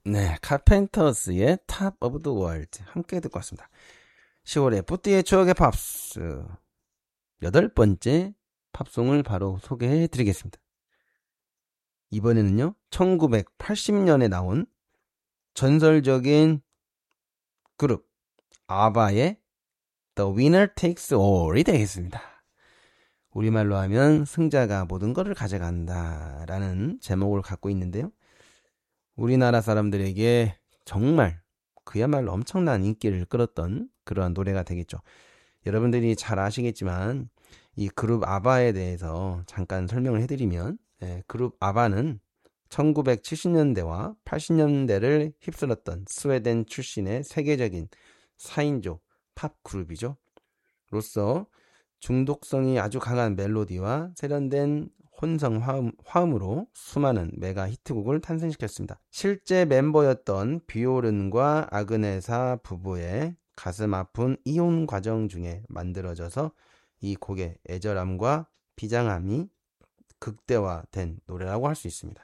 네, 카펜터스의 탑 오브 더 월드 함께 듣고 왔습니다. 10월에 뿌띠의 추억의 팝스 8번째 팝송을 바로 소개해 드리겠습니다. 이번에는요 1980년에 나온 전설적인 그룹 아바의 The Winner Takes All이 되겠습니다. 우리말로 하면 승자가 모든 것을 가져간다 라는 제목을 갖고 있는데요. 우리나라 사람들에게 정말 그야말로 엄청난 인기를 끌었던 그러한 노래가 되겠죠. 여러분들이 잘 아시겠지만 이 그룹 아바에 대해서 잠깐 설명을 해드리면 그룹 아바는 1970년대와 80년대를 휩쓸었던 스웨덴 출신의 세계적인 4인조 팝 그룹이죠. 로서 중독성이 아주 강한 멜로디와 세련된 혼성 화음으로 수많은 메가 히트곡을 탄생시켰습니다. 실제 멤버였던 비오른과 아그네사 부부의 가슴 아픈 이혼 과정 중에 만들어져서 이 곡의 애절함과 비장함이 극대화된 노래라고 할 수 있습니다.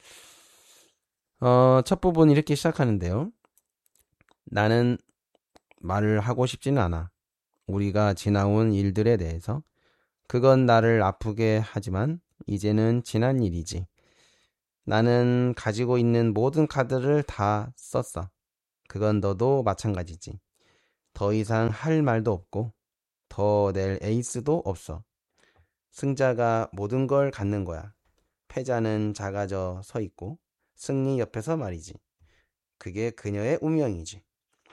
첫 부분 이렇게 시작하는데요. 나는 말을 하고 싶지는 않아. 우리가 지나온 일들에 대해서. 그건 나를 아프게 하지만 이제는 지난 일이지. 나는 가지고 있는 모든 카드를 다 썼어. 그건 너도 마찬가지지. 더 이상 할 말도 없고 더 낼 에이스도 없어. 승자가 모든 걸 갖는 거야. 패자는 작아져 서 있고 승리 옆에서 말이지. 그게 그녀의 운명이지.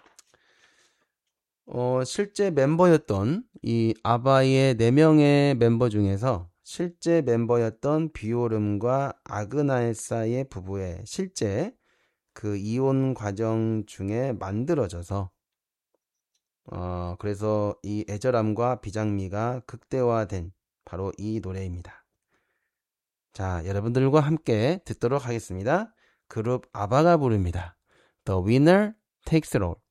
실제 멤버였던 이 아바의 4명의 멤버 중에서 실제 멤버였던 비오름과 아그나에사의 부부의 실제 그 이혼 과정 중에 만들어져서 그래서 이 애절함과 비장미가 극대화된 바로 이 노래입니다. 자, 여러분들과 함께 듣도록 하겠습니다. 그룹 아바가 부릅니다. The Winner Takes It All.